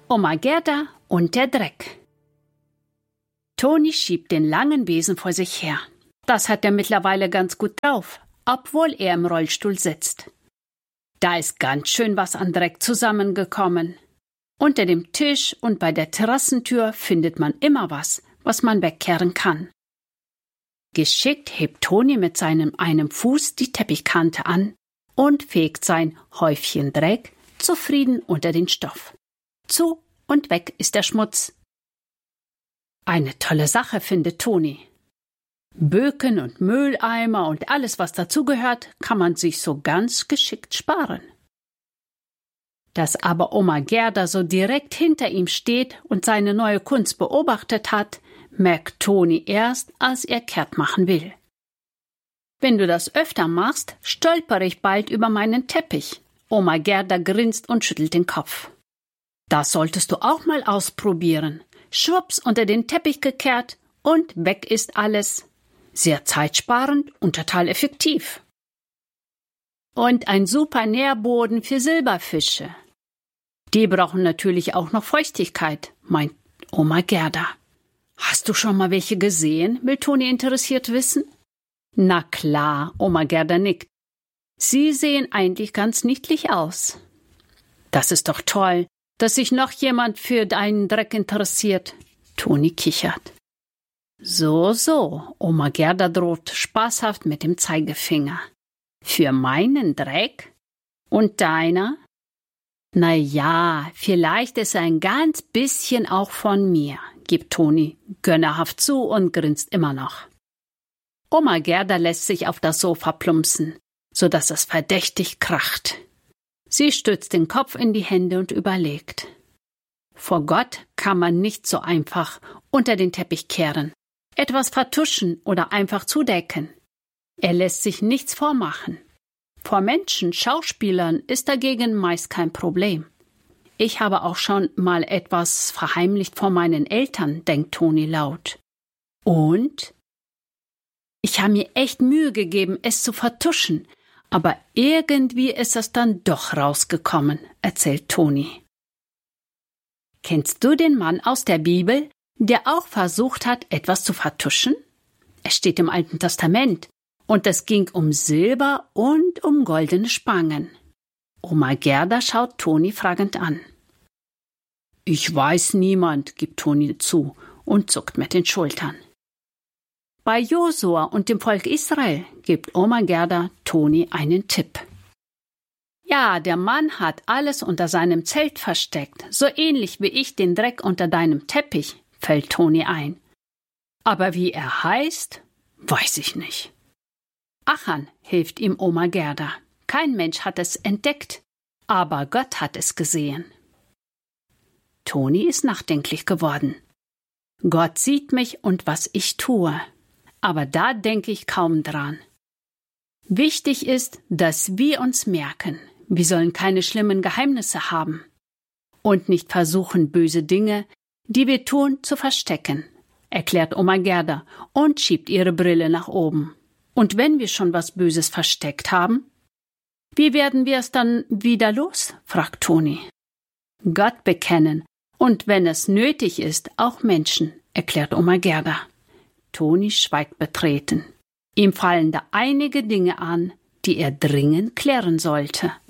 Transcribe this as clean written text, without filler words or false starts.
Oma Gerda und der Dreck. Toni schiebt den langen Besen vor sich her. Das hat er mittlerweile ganz gut drauf, obwohl er im Rollstuhl sitzt. Da ist ganz schön was an Dreck zusammengekommen. Unter dem Tisch und bei der Terrassentür findet man immer was, was man wegkehren kann. Geschickt hebt Toni mit seinem einen Fuß die Teppichkante an und fegt sein Häufchen Dreck zufrieden unter den Stoff. Zu und weg ist der Schmutz. Eine tolle Sache, findet Toni. Böken und Mülleimer und alles, was dazugehört, kann man sich so ganz geschickt sparen. Dass aber Oma Gerda so direkt hinter ihm steht und seine neue Kunst beobachtet hat, merkt Toni erst, als er kehrt machen will. Wenn du das öfter machst, stolpere ich bald über meinen Teppich. Oma Gerda grinst und schüttelt den Kopf. Das solltest du auch mal ausprobieren. Schwupps unter den Teppich gekehrt und weg ist alles. Sehr zeitsparend und total effektiv. Und ein super Nährboden für Silberfische. Die brauchen natürlich auch noch Feuchtigkeit, meint Oma Gerda. Hast du schon mal welche gesehen, will Toni interessiert wissen? Na klar, Oma Gerda nickt. Sie sehen eigentlich ganz niedlich aus. Das ist doch toll, dass sich noch jemand für deinen Dreck interessiert. Toni kichert. So, Oma Gerda droht spaßhaft mit dem Zeigefinger. Für meinen Dreck? Und deiner? Na ja, vielleicht ist ein ganz bisschen auch von mir, gibt Toni gönnerhaft zu und grinst immer noch. Oma Gerda lässt sich auf das Sofa plumpsen, sodass es verdächtig kracht. Sie stützt den Kopf in die Hände und überlegt. Vor Gott kann man nicht so einfach unter den Teppich kehren, etwas vertuschen oder einfach zudecken. Er lässt sich nichts vormachen. Vor Menschen, Schauspielern ist dagegen meist kein Problem. Ich habe auch schon mal etwas verheimlicht vor meinen Eltern, denkt Toni laut. Und? Ich habe mir echt Mühe gegeben, es zu vertuschen, aber irgendwie ist es dann doch rausgekommen, erzählt Toni. Kennst du den Mann aus der Bibel, der auch versucht hat, etwas zu vertuschen? Es steht im Alten Testament und es ging um Silber und um goldene Spangen. Oma Gerda schaut Toni fragend an. Ich weiß niemand, gibt Toni zu und zuckt mit den Schultern. Bei Josua und dem Volk Israel gibt Oma Gerda Toni einen Tipp. Ja, der Mann hat alles unter seinem Zelt versteckt, so ähnlich wie ich den Dreck unter deinem Teppich, fällt Toni ein. Aber wie er heißt, weiß ich nicht. Achan hilft ihm Oma Gerda. Kein Mensch hat es entdeckt, aber Gott hat es gesehen. Toni ist nachdenklich geworden. Gott sieht mich und was ich tue. Aber da denke ich kaum dran. Wichtig ist, dass wir uns merken, wir sollen keine schlimmen Geheimnisse haben und nicht versuchen, böse Dinge, die wir tun, zu verstecken, erklärt Oma Gerda und schiebt ihre Brille nach oben. Und wenn wir schon was Böses versteckt haben, wie werden wir es dann wieder los? Fragt Toni. Gott bekennen und wenn es nötig ist, auch Menschen, erklärt Oma Gerda. Toni schweigt betreten. Ihm fallen da einige Dinge an, die er dringend klären sollte.